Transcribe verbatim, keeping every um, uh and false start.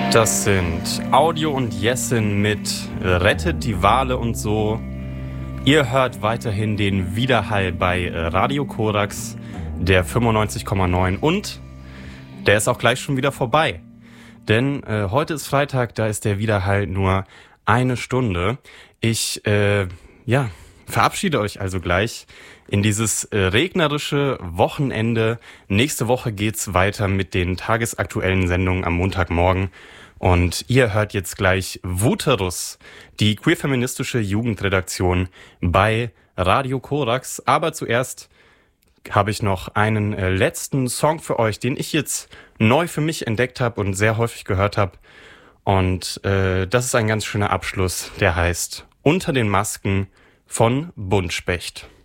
Das sind Audio und Jessin mit Rettet die Wale und so. Ihr hört weiterhin den Widerhall bei Radio Korax, der fünfundneunzig Komma neun, und der ist auch gleich schon wieder vorbei. Denn äh, heute ist Freitag, da ist der Widerhall nur eine Stunde. Ich, äh, ja, verabschiede euch also gleich in dieses äh, regnerische Wochenende. Nächste Woche geht's weiter mit den tagesaktuellen Sendungen am Montagmorgen. Und ihr hört jetzt gleich Wuterus, die queer-feministische Jugendredaktion bei Radio Korax. Aber zuerst habe ich noch einen äh, letzten Song für euch, den ich jetzt neu für mich entdeckt habe und sehr häufig gehört habe. Und äh, das ist ein ganz schöner Abschluss, der heißt Unter den Masken von Buntspecht.